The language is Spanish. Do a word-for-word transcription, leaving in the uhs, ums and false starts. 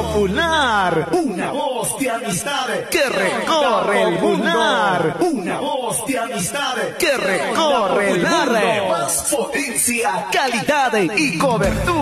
Popular. Una voz de amistad Que recorre el mundo. Una voz de amistad Que recorre el mundo. Más potencia, Calidad y cobertura.